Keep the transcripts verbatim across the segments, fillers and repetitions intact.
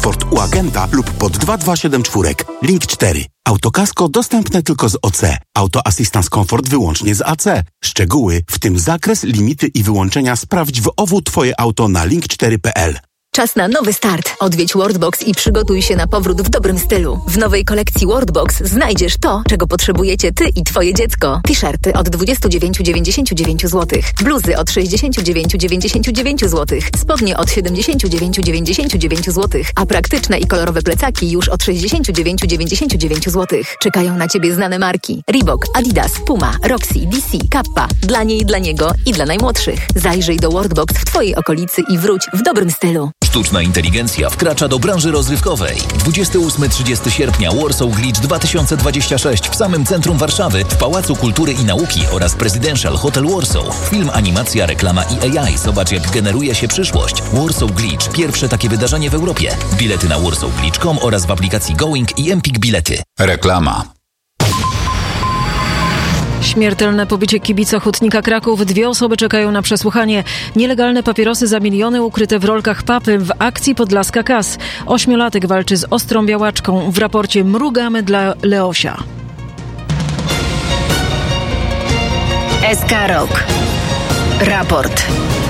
komfort u agenta lub pod dwa dwa siedem cztery. Link cztery. Autokasko dostępne tylko z O C. Auto Assistance Comfort wyłącznie z A C. Szczegóły, w tym zakres, limity i wyłączenia sprawdź w O W Twoje auto na link cztery kropka p l. Czas na nowy start. Odwiedź Worldbox i przygotuj się na powrót w dobrym stylu. W nowej kolekcji Worldbox znajdziesz to, czego potrzebujecie Ty i Twoje dziecko. T-shirty od dwadzieścia dziewięć dziewięćdziesiąt dziewięć złotych, bluzy od sześćdziesiąt dziewięć dziewięćdziesiąt dziewięć złotych, spodnie od siedemdziesiąt dziewięć dziewięćdziesiąt dziewięć złotych, a praktyczne i kolorowe plecaki już od sześćdziesiąt dziewięć dziewięćdziesiąt dziewięć złotych. Czekają na Ciebie znane marki: Reebok, Adidas, Puma, Roxy, D C, Kappa. Dla niej, dla niego i dla najmłodszych. Zajrzyj do Worldbox w Twojej okolicy i wróć w dobrym stylu. Sztuczna inteligencja wkracza do branży rozrywkowej. dwudziestego ósmego do trzydziestego sierpnia Warsaw Glitch dwa tysiące dwadzieścia sześć w samym centrum Warszawy, w Pałacu Kultury i Nauki oraz Presidential Hotel Warsaw. Film, animacja, reklama i A I. Zobacz, jak generuje się przyszłość. Warsaw Glitch. Pierwsze takie wydarzenie w Europie. Bilety na warsaw glitch kropka com oraz w aplikacji Going i Empik Bilety. Reklama. Śmiertelne pobicie kibica Hutnika Kraków. Dwie osoby czekają na przesłuchanie. Nielegalne papierosy za miliony ukryte w rolkach papy w akcji Podlaska K A S. Ośmiolatek walczy z ostrą białaczką. W raporcie Mrugamy dla Leosia. S K Rok. Raport.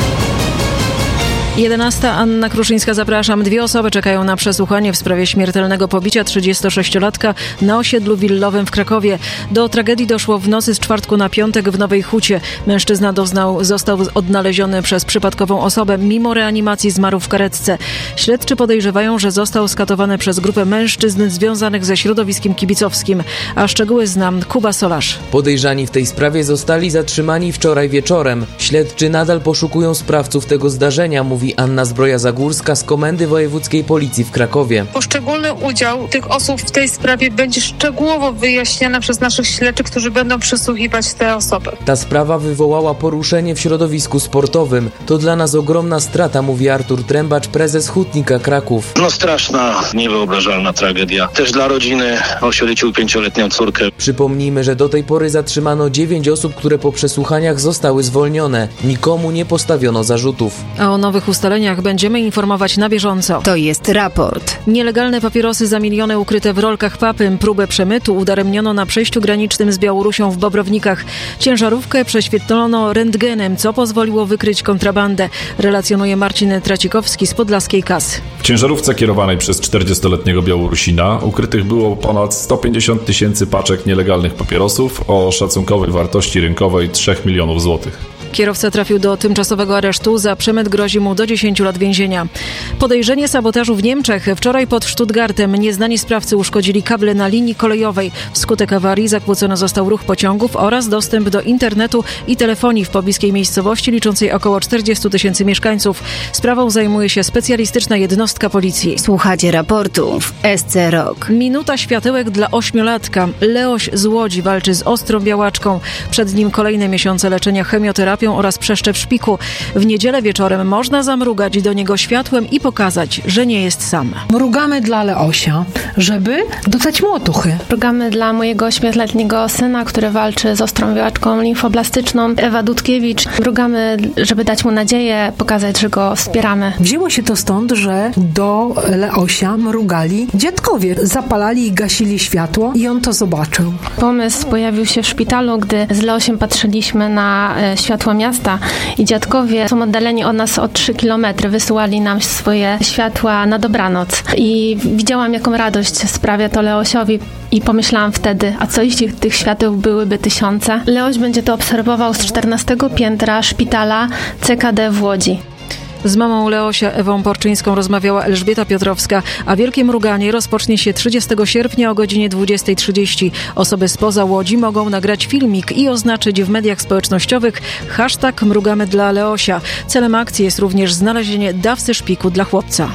jedenasta. Anna Kruszyńska, zapraszam. Dwie osoby czekają na przesłuchanie w sprawie śmiertelnego pobicia trzydziestosześciolatka na osiedlu willowym w Krakowie. Do tragedii doszło w nocy z czwartku na piątek w Nowej Hucie. Mężczyzna doznał, został odnaleziony przez przypadkową osobę. Mimo reanimacji zmarł w karetce. Śledczy podejrzewają, że został skatowany przez grupę mężczyzn związanych ze środowiskiem kibicowskim. A szczegóły znam Kuba Solarz. Podejrzani w tej sprawie zostali zatrzymani wczoraj wieczorem. Śledczy nadal poszukują sprawców tego zdarzenia, mówi Anna Zbroja-Zagórska z Komendy Wojewódzkiej Policji w Krakowie. Poszczególny udział tych osób w tej sprawie będzie szczegółowo wyjaśniany przez naszych śledczych, którzy będą przesłuchiwać te osoby. Ta sprawa wywołała poruszenie w środowisku sportowym. To dla nas ogromna strata, mówi Artur Trębacz, prezes Hutnika Kraków. No straszna, niewyobrażalna tragedia. Też dla rodziny o siedmiu- i pięcioletnią córkę. Przypomnijmy, że do tej pory zatrzymano dziewięć osób, które po przesłuchaniach zostały zwolnione. Nikomu nie postawiono zarzutów. A o nowych ustaleniach będziemy informować na bieżąco. To jest raport. Nielegalne papierosy za miliony ukryte w rolkach papy. Próbę przemytu udaremniono na przejściu granicznym z Białorusią w Bobrownikach. Ciężarówkę prześwietlono rentgenem, co pozwoliło wykryć kontrabandę. Relacjonuje Marcin Tracikowski z Podlaskiej K A S. W ciężarówce kierowanej przez czterdziestoletniego Białorusina ukrytych było ponad sto pięćdziesiąt tysięcy paczek nielegalnych papierosów o szacunkowej wartości rynkowej trzech milionów złotych. Kierowca trafił do tymczasowego aresztu. Za przemyt grozi mu do dziesięciu lat więzienia. Podejrzenie sabotażu w Niemczech. Wczoraj pod Stuttgartem nieznani sprawcy uszkodzili kable na linii kolejowej. Wskutek awarii zakłócony został ruch pociągów oraz dostęp do internetu i telefonii w pobliskiej miejscowości liczącej około czterdziestu tysięcy mieszkańców. Sprawą zajmuje się specjalistyczna jednostka policji. Słuchacie raportu w S C Rok. Minuta światełek dla ośmiolatka. Leoś z Łodzi walczy z ostrą białaczką. Przed nim kolejne miesiące leczenia chemioterapią oraz przeszczep szpiku. W niedzielę wieczorem można zamrugać do niego światłem i pokazać, że nie jest sam. Mrugamy dla Leosia, żeby dostać mu otuchy. Mrugamy dla mojego ośmioletniego syna, który walczy z ostrą białaczką limfoblastyczną, Ewa Dudkiewicz. Mrugamy, żeby dać mu nadzieję, pokazać, że go wspieramy. Wzięło się to stąd, że do Leosia mrugali dziadkowie. Zapalali i gasili światło i on to zobaczył. Pomysł pojawił się w szpitalu, gdy z Leosiem patrzyliśmy na e, światło miasta i dziadkowie są oddaleni od nas o trzy kilometry. Wysyłali nam swoje światła na dobranoc. I widziałam, jaką radość sprawia to Leosiowi i pomyślałam wtedy, a co jeśli tych świateł byłyby tysiące? Leoś będzie to obserwował z czternastego piętra szpitala C K D w Łodzi. Z mamą Leosia Ewą Porczyńską rozmawiała Elżbieta Piotrowska, a wielkie mruganie rozpocznie się trzydziestego sierpnia o godzinie dwudziestej trzydzieści. Osoby spoza Łodzi mogą nagrać filmik i oznaczyć w mediach społecznościowych hashtag Mrugamy dla Leosia. Celem akcji jest również znalezienie dawcy szpiku dla chłopca.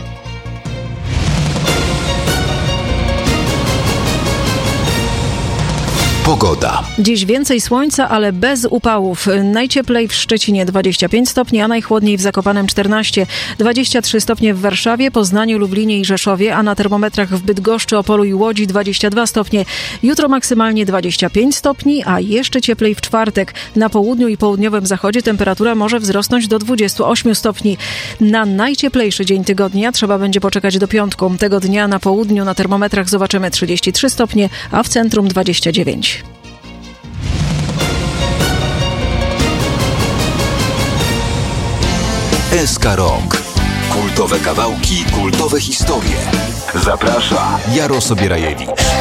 Pogoda. Dziś więcej słońca, ale bez upałów. Najcieplej w Szczecinie dwadzieścia pięć stopni, a najchłodniej w Zakopanem czternaście. dwadzieścia trzy stopnie w Warszawie, Poznaniu, Lublinie i Rzeszowie, a na termometrach w Bydgoszczy, Opolu i Łodzi dwadzieścia dwa stopnie. Jutro maksymalnie dwadzieścia pięć stopni, a jeszcze cieplej w czwartek. Na południu i południowym zachodzie temperatura może wzrosnąć do dwudziestu ośmiu stopni. Na najcieplejszy dzień tygodnia trzeba będzie poczekać do piątku. Tego dnia na południu na termometrach zobaczymy trzydzieści trzy stopnie, a w centrum dwadzieścia dziewięć. S K Rock. Kultowe kawałki, kultowe historie. Zaprasza Jaro Sobierajewicz.